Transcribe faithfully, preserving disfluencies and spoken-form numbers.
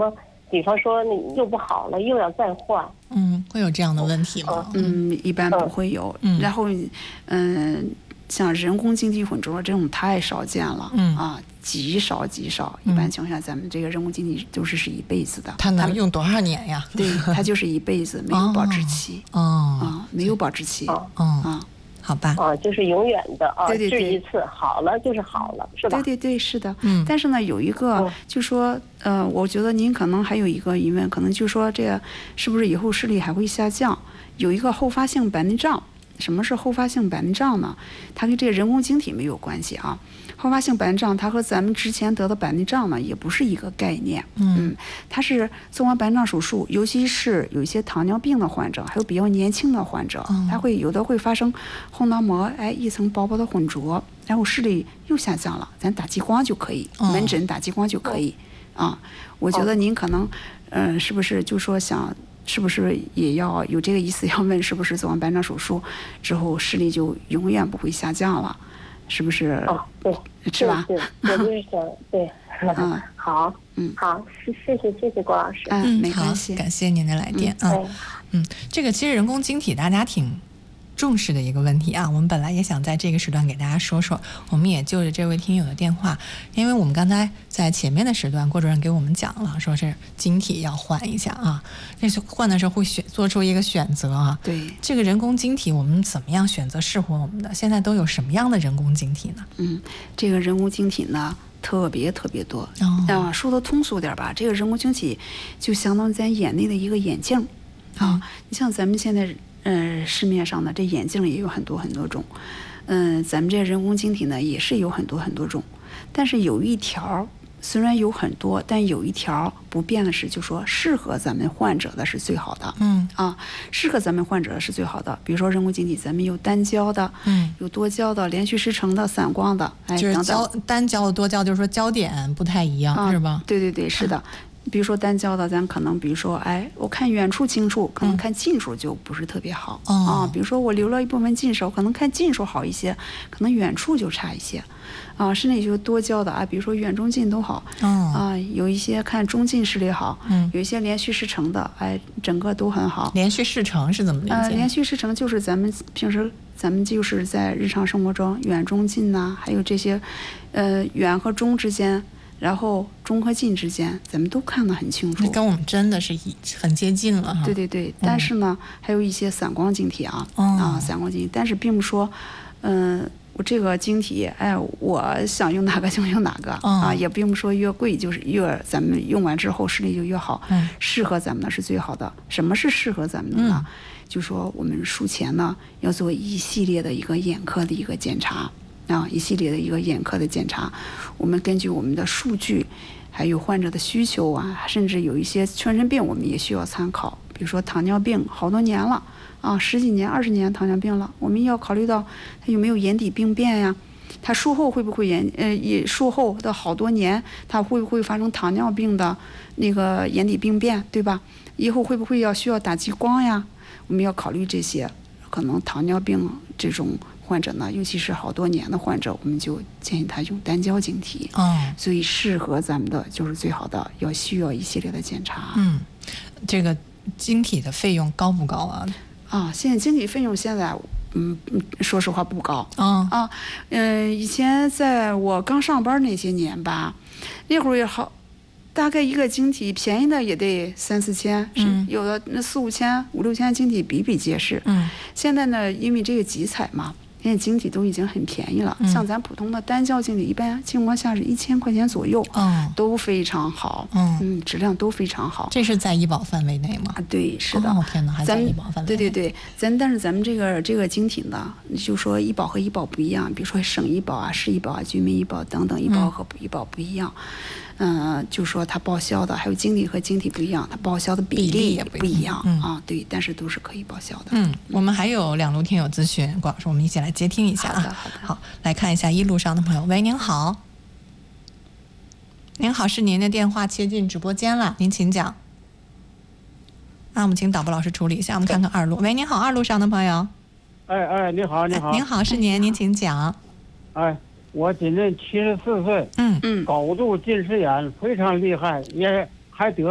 么？比方说你又不好了，又要再换。 嗯，会有这样的问题吗？ 嗯，一般不会有。嗯、然后，嗯，像人工晶体混浊这种太少见了。嗯啊，极少极少。一般情况下，咱们这个人工晶体都是是一辈子的。 它能用多少年呀？ 对，它就是一辈子，没有保质期。 哦， 啊，没有保质期。 哦， 啊。 好吧， 啊，就是永远的啊， 对对对， 治一次好了就是好了，是吧？ 对对对，是的。 嗯， 但是呢，有一个、嗯、就说，呃，我觉得您可能还有一个疑问，可能就说这个是不是以后视力还会下降？有一个后发性白内障。什么是后发性白内障呢？它跟这个人工晶体没有关系啊。后发性白内障，它和咱们之前得的白内障呢，也不是一个概念。嗯，嗯它是做完白内障手术，尤其是有一些糖尿病的患者，还有比较年轻的患者，嗯、他会有的会发生后脑膜哎一层薄薄的混浊，然后视力又下降了，咱打激光就可以，嗯、门诊打激光就可以。嗯、啊，我觉得您可能，嗯、呃，是不是就说想？是不是也要有这个意思？要问是不是做完白内障手术之后视力就永远不会下降了？是不是？ 哦，对， 是吧？ 对，我就是想对。嗯，好，嗯，好，谢谢谢谢郭老师。 嗯，没关系， 感谢您的来电啊。嗯, 嗯，这个其实人工晶体大家挺重视的一个问题啊，我们本来也想在这个时段给大家说说，我们也就着这位听友的电话，因为我们刚才在前面的时段，郭主任给我们讲了，说是晶体要换一下啊，这是换的时候会选做出一个选择啊。 对， 这个人工晶体我们怎么样选择适合我们的？现在都有什么样的人工晶体呢？ 嗯，这个人工晶体呢特别特别多。哦、啊，说的通俗点吧，这个人工晶体就相当于咱眼内的一个眼镜啊。嗯、你像咱们现在。嗯，市面上呢，这眼镜也有很多很多种，嗯，咱们这人工晶体呢也是有很多很多种，但是有一条虽然有很多，但有一条不变的是，就说适合咱们患者的是最好的。嗯啊，适合咱们患者的是最好的。比如说人工晶体，咱们有单焦的，嗯，有多焦的，连续失程的，散光的，哎， 就是焦单焦的多焦，就是说焦点不太一样，啊、是吧？ 对对对，是的。嗯比如说单焦的，咱可能比如说，哎，我看远处清楚，可能看近处就不是特别好、嗯、啊。比如说我留了一部分近视，可能看近处好一些，可能远处就差一些，啊，甚至也就多焦的啊，比如说远中近都好，嗯、啊，有一些看中近视力好，嗯，有一些连续失程的，哎，整个都很好。 连续失程是怎么理解？ 呃，连续失程就是咱们平时咱们就是在日常生活中远中近呐、啊，还有这些，呃，远和中之间。然后中和近之间，咱们都看得很清楚， 跟我们真的是很接近了哈。 对对对，但是呢，嗯、还有一些散光晶体啊，哦、啊，散光晶体，但是并不说，嗯、呃，我这个晶体，哎，我想用哪个就用哪个、哦、啊，也并不说越贵就是越咱们用完之后视力就越好，嗯，适合咱们的是最好的。什么是适合咱们的呢？嗯、就说我们术前呢要做一系列的一个眼科的一个检查。啊，一系列的一个眼科的检查，我们根据我们的数据，还有患者的需求啊，甚至有一些全身病，我们也需要参考。比如说糖尿病，好多年了啊，十几年、二十年糖尿病了，我们要考虑到他有没有眼底病变呀，他术后会不会眼呃也术后的好多年，他会不会发生糖尿病的那个眼底病变，对吧？以后会不会要需要打激光呀？我们要考虑这些，可能糖尿病这种。患者呢，尤其是好多年的患者，我们就建议他用单焦晶体。哦，所以适合咱们的就是最好的，要需要一系列的检查。 嗯，这个晶体的费用高不高啊？ 啊，现在晶体费用现在，嗯，说实话不高。 哦、 啊，嗯、呃，以前在我刚上班那些年吧，那会儿也好。大概一个晶体便宜的也得三四千，嗯，有的那四五千、五六千晶体比比皆是。嗯，现在呢，因为这个集采嘛，现在晶体都已经很便宜了。嗯、像咱普通的单焦晶体，一般情况下是一千块钱左右，哦，都非常好。嗯嗯，质量都非常好。 这是在医保范围内吗？ 啊，对，是的。 哦，天哪，还在医保范围内。 对对对，咱但是咱们这个这个晶体呢，就说医保和医保不一样，比如说省医保啊、市医保啊、居民医保等等，医保和医保不一样。嗯、呃，就说它报销的，还有晶体和晶体不一样，它报销的比例也不一样、嗯、啊。对，但是都是可以报销的。 嗯，我们还有两路听友咨询，郭老师，我们一起来接听一下啊。 好的，好的。 好，来看一下一路上的朋友。喂，您好。您好，是您的电话切进直播间了，您请讲。那我们请导播老师处理一下，我们看看二路。喂，您好，二路上的朋友。 哎哎，你好，你好。 您好，是您，您请讲。 哎。我今年七十四岁， 嗯嗯， 高度近视眼非常厉害，也还得